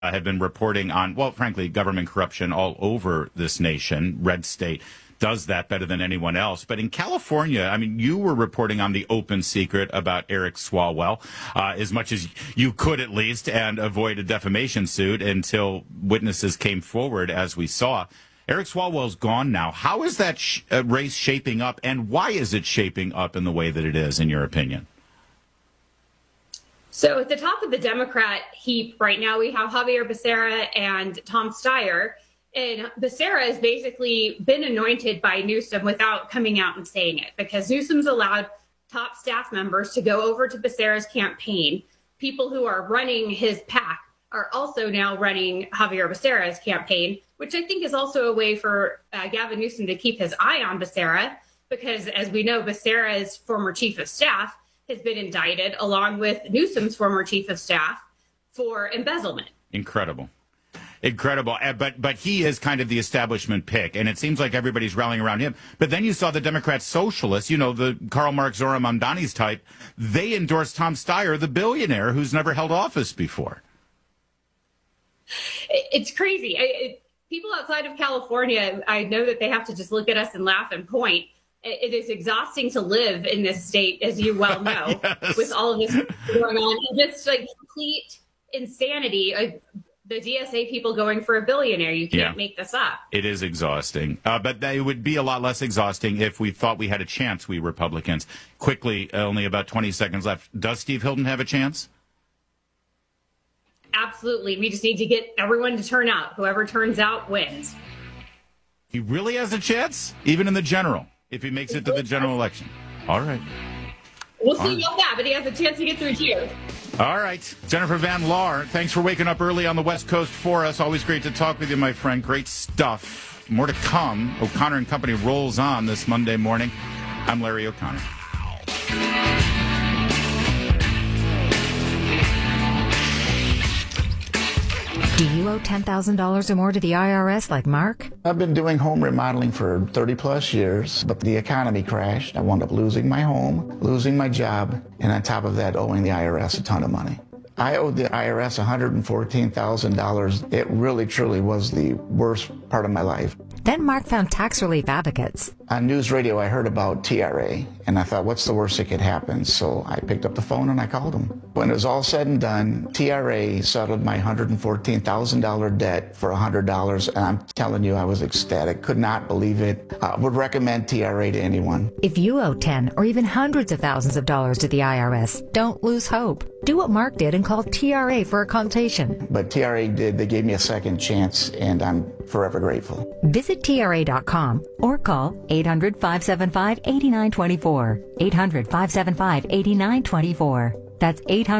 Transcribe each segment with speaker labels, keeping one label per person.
Speaker 1: have been reporting on, well, frankly, government corruption all over this nation. Red State does that better than anyone else. But in California, I mean, you were reporting on the open secret about Eric Swalwell as much as you could, at least, and avoid a defamation suit until witnesses came forward, as we saw. Eric Swalwell's gone now. How is that race shaping up, and why is it shaping up in the way that it is, in your opinion?
Speaker 2: So at the top of the Democrat heap right now, we have Xavier Becerra and Tom Steyer. And Becerra has basically been anointed by Newsom without coming out and saying it, because Newsom's allowed top staff members to go over to Becerra's campaign. People who are running his PAC are also now running Xavier Becerra's campaign, which I think is also a way for Gavin Newsom to keep his eye on Becerra, because as we know, Becerra's former chief of staff has been indicted along with Newsom's former chief of staff for embezzlement.
Speaker 1: Incredible. But he is kind of the establishment pick, and it seems like everybody's rallying around him. But then you saw the Democrat socialists, the Karl Marx, Zora Mamdani's type, they endorsed Tom Steyer, the billionaire who's never held office before.
Speaker 2: It's crazy. People outside of California, I know that they have to just look at us and laugh and point. It is exhausting to live in this state, as you well know, yes, with all of this going on. Just like complete insanity. The DSA people going for a billionaire. You can't make this up. It
Speaker 1: is exhausting. But it would be a lot less exhausting if we thought we had a chance, we Republicans. Quickly, only about 20 seconds left. Does Steve Hilton have a chance?
Speaker 2: Absolutely. We just need to get everyone to turn out. Whoever turns out wins.
Speaker 1: He really has a chance, even in the general, if he makes it to the general election. All right.
Speaker 2: We'll see about that, but he has a chance to get through too.
Speaker 1: All right. Jennifer Van Laar, thanks for waking up early on the West Coast for us. Always great to talk with you, my friend. Great stuff. More to come. O'Connor and Company rolls on this Monday morning. I'm Larry O'Connor.
Speaker 3: Do you owe $10,000 or more to the IRS like Mark?
Speaker 4: I've been doing home remodeling for 30 plus years, but the economy crashed. I wound up losing my home, losing my job, and on top of that, owing the IRS a ton of money. I owed the IRS $114,000. It really, truly was the worst part of my life.
Speaker 3: Then Mark found tax relief advocates.
Speaker 4: On news radio, I heard about TRA, and I thought, what's the worst that could happen? So I picked up the phone and I called them. When it was all said and done, TRA settled my $114,000 debt for $100, and I'm telling you, I was ecstatic. Could not believe it. Would recommend TRA to anyone.
Speaker 3: If you owe 10 or even hundreds of thousands of dollars to the IRS, don't lose hope. Do what Mark did and call TRA for a consultation.
Speaker 4: But TRA did. They gave me a second chance, and I'm forever grateful.
Speaker 3: Visit TRA.com or call 800-575-8924. 800-575-8924. That's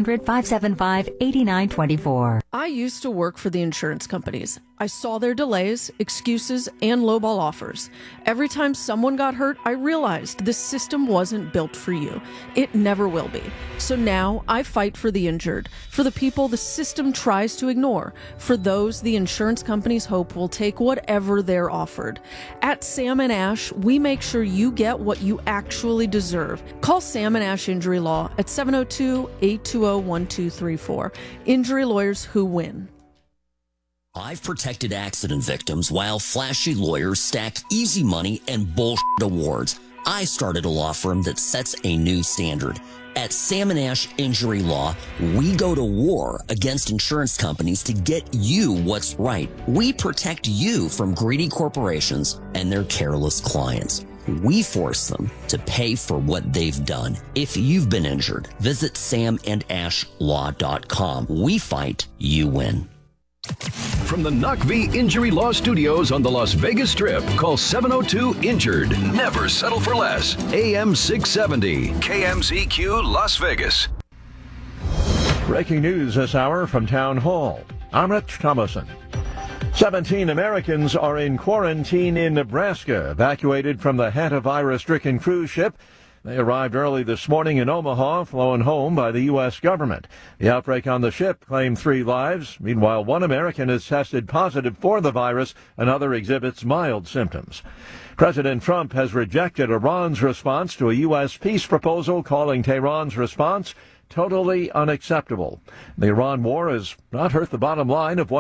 Speaker 3: 800-575-8924.
Speaker 5: I used to work for the insurance companies. I saw their delays, excuses, and lowball offers. Every time someone got hurt, I realized this system wasn't built for you. It never will be. So now I fight for the injured, for the people the system tries to ignore, for those the insurance companies hope will take whatever they're offered. At Sam & Ash, we make sure you get what you actually deserve. Call Sam & Ash Injury Law at 702-820-1234. Injury lawyers who win.
Speaker 6: I've protected accident victims while flashy lawyers stack easy money and bullshit awards. I started a law firm that sets a new standard. At Sam & Ash Injury Law, we go to war against insurance companies to get you what's right. We protect you from greedy corporations and their careless clients. We force them to pay for what they've done. If you've been injured, visit samandashlaw.com. We fight, you win.
Speaker 7: From the Knock V Injury Law Studios on the Las Vegas Strip, call 702-INJURED. Never settle for less. AM 670, KMZQ Las Vegas.
Speaker 8: Breaking news this hour from Town Hall. I'm Rich Thomason. 17 Americans are in quarantine in Nebraska, evacuated from the hantavirus-stricken cruise ship. They arrived early this morning in Omaha, flown home by the U.S. government. The outbreak on the ship claimed 3 lives. Meanwhile, 1 American is tested positive for the virus. Another exhibits mild symptoms. President Trump has rejected Iran's response to a U.S. peace proposal, calling Tehran's response totally unacceptable. The Iran war has not hurt the bottom line of